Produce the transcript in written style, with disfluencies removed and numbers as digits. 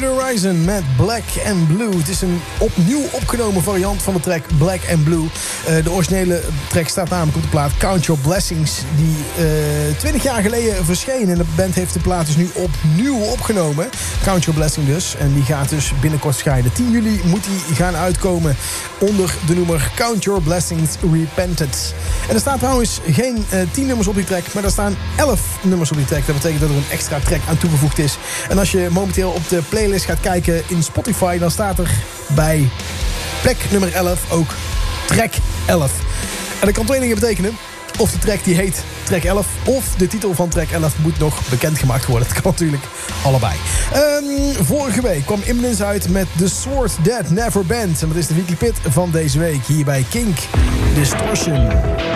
the Horizon met Black and Blue. Het is een opnieuw opgenomen variant van de track Black and Blue. De originele track staat namelijk op de plaat Count Your Blessings, die 20 jaar geleden verscheen. En de band heeft de plaat dus nu opnieuw opgenomen. Count Your Blessing dus. En die gaat dus binnenkort verschijnen. 10 juli moet die gaan uitkomen onder de noemer Count Your Blessings Repented. En er staan trouwens geen 10 nummers op die track, maar er staan 11 nummers op die track. Dat betekent dat er een extra track aan toegevoegd is. En als je momenteel op de playlist gaat kijken in Spotify, dan staat er bij plek nummer 11 ook track 11. En dat kan twee dingen betekenen. Of die track die heet track 11, of de titel van track 11 moet nog bekendgemaakt worden. Dat kan natuurlijk allebei. Vorige week kwam Imminence uit met The Sword That Never Bent. En dat is de weekly pit van deze week hier bij Kink Distortion.